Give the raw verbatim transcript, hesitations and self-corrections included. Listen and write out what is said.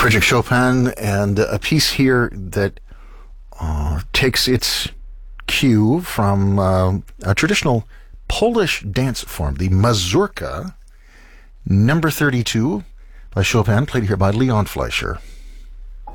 Frédéric Chopin, and a piece here that uh, takes its cue from uh, a traditional Polish dance form, the mazurka, number thirty-two by Chopin, played here by Leon Fleischer.